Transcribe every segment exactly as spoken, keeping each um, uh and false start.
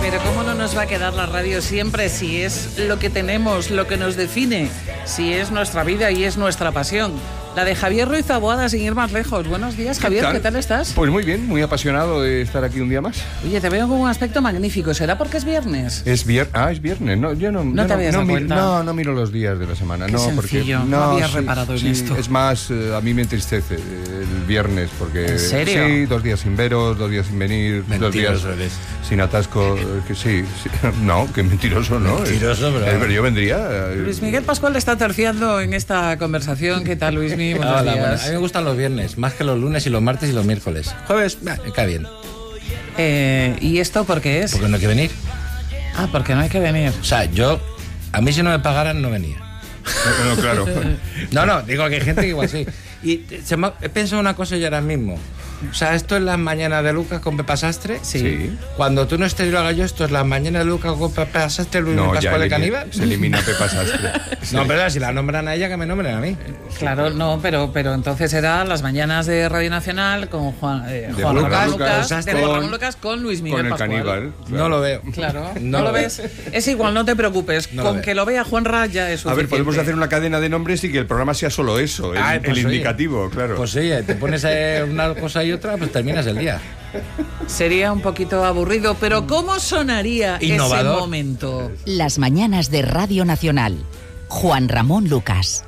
Pero ¿cómo no nos va a quedar la radio siempre si es lo que tenemos, lo que nos define, si es nuestra vida y es nuestra pasión? La de Javier Ruiz Taboada, sin ir más lejos. Buenos días, Javier, ¿qué tal, ¿Qué tal estás? Pues muy bien, muy apasionado de estar aquí un día más. Oye, te veo con un aspecto magnífico. ¿Será porque es viernes? Es viernes. Ah, es viernes. No, yo no. ¿No yo te habías no, dado no, cuenta? No, no miro los días de la semana. Qué no, sencillo, porque no, no había sí, reparado en sí, esto. Es más, eh, a mí me entristece el viernes porque. ¿En serio? Sí, dos días sin veros, dos días sin venir, dos días eres. sin atasco. Que sí, sí. No, que mentiroso, ¿no? Mentiroso, pero. Eh, pero yo vendría. eh, Luis Miguel Pascual está terciando en esta conversación. ¿Qué tal, Luis Miguel? Buenos Hola, días. bueno, a mí me gustan los viernes, más que los lunes y los martes y los miércoles. Jueves, bah, me cae bien. Eh, ¿Y esto por qué es? Porque no hay que venir. Ah, porque no hay que venir. O sea, yo, a mí si no me pagaran, no venía. No, no, claro. No, no, digo que hay gente que igual sí. Y se me, he pensado una cosa y ahora mismo. O sea, esto es las mañanas de Lucas con Pepa Sastre. Sí. Sí. Cuando tú no estés y lo haga yo, esto es las mañanas de Lucas con Pepa Sastre, Luis No, ya Pascual de elimina- Caníbal. se elimina Pepa Sastre. No, pero si la nombran a ella, que me nombren a mí. Claro, no, pero, pero entonces era las mañanas de Radio Nacional con Juan, eh, De Juan Juan Ramón Lucas, Lucas, de con- Juan Ramón Lucas con Luis Miguel Con el Pascual. caníbal. claro. No lo veo. Claro, ¿no, No lo lo veo. ves? Es igual, no te preocupes. No lo con veo. que lo vea Juanra ya es A suficiente. ver, podemos hacer una cadena de nombres y que el programa sea solo eso, el, Ah, pues el oye. indicativo, claro. Pues sí, te pones eh, una cosa y otra, pues terminas el día. Sería un poquito aburrido, pero ¿cómo sonaría Innovador. ese momento? Las mañanas de Radio Nacional. Juan Ramón Lucas.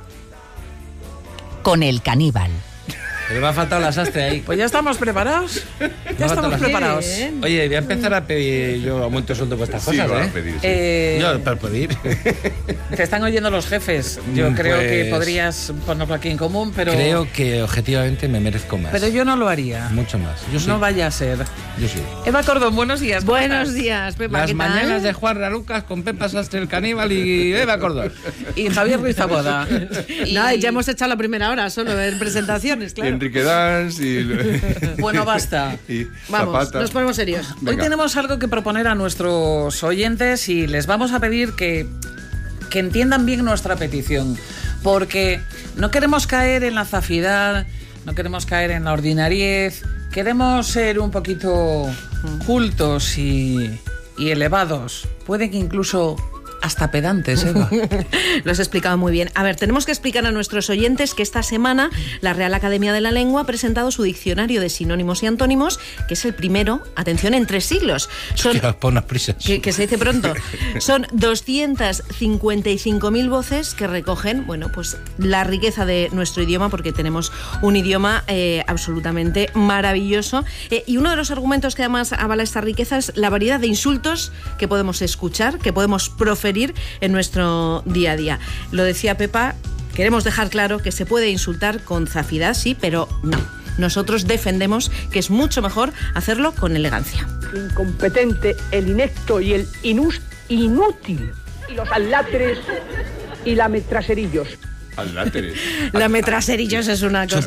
Con el caníbal. Pero me ha faltado la Sastre ahí. Pues ya estamos preparados. Ya falta estamos la- preparados. Oye, voy a empezar a pedir yo aumento de sueldo por estas Sí, cosas, va a ¿eh? pedir, sí. Eh, Yo, para pedir. te están oyendo los jefes. Yo Mm, creo que pues- podrías ponerlo aquí en común, pero, Creo que objetivamente me merezco más. pero yo no lo haría. Mucho más. Yo sí. No vaya a ser. Yo sí. Eva Cordón, buenos días. ¿cómo Buenos estás? días, Pepa, Las ¿qué tal? mañanas de Juan Lucas con Pepa Sastre, el caníbal y Eva Cordón. Y Javier Ruiz Taboada. Y- No, ya hemos echado la primera hora solo en presentaciones, Y claro. Enrique Dans y, Bueno, basta. y Vamos, Zapata. nos ponemos serios. Hoy Venga. tenemos algo que proponer a nuestros oyentes y les vamos a pedir que, que entiendan bien nuestra petición, porque no queremos caer en la zafidad, no queremos caer en la ordinariez, queremos ser un poquito cultos y, y elevados, puede que incluso hasta pedantes, Eva. Lo has explicado muy bien. A ver, tenemos que explicar a nuestros oyentes que esta semana la Real Academia de la Lengua ha presentado su diccionario de sinónimos y antónimos, que es el primero, atención, en tres siglos. Son, Que os pon unas prisas. que, que se dice pronto. Son doscientas cincuenta y cinco mil voces que recogen, bueno, pues la riqueza de nuestro idioma, porque tenemos un idioma eh, absolutamente maravilloso. Eh, y uno de los argumentos que además avala esta riqueza es la variedad de insultos que podemos escuchar, que podemos proferir en nuestro día a día. Lo decía Pepa, queremos dejar claro que se puede insultar con zafidad, sí, pero no. Nosotros defendemos que es mucho mejor hacerlo con elegancia. Incompetente, el inepto y el inus- inútil. Y los aláteres y la metraserillos. Al láteres. La metraserillos es una cosa.